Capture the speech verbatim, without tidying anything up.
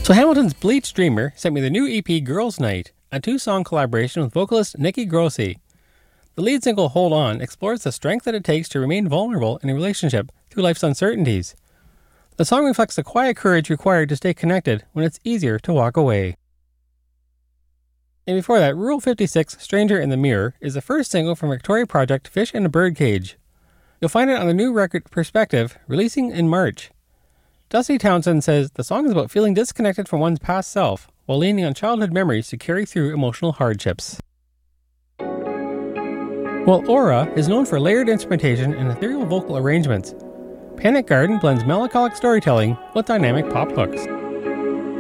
So Hamilton's Bleach Dreamer sent me the new E P Girls Night, a two-song collaboration with vocalist Nikki Grossi. The lead single Hold On explores the strength that it takes to remain vulnerable in a relationship through life's uncertainties. The song reflects the quiet courage required to stay connected when it's easier to walk away. And before that, Rule fifty-six, Stranger in the Mirror, is the first single from Victoria Project Fish in a Birdcage. You'll find it on the new record Perspective, releasing in March. Dusty Townsend says the song is about feeling disconnected from one's past self, while leaning on childhood memories to carry through emotional hardships. While Aura is known for layered instrumentation and ethereal vocal arrangements, Panic Garden blends melancholic storytelling with dynamic pop hooks.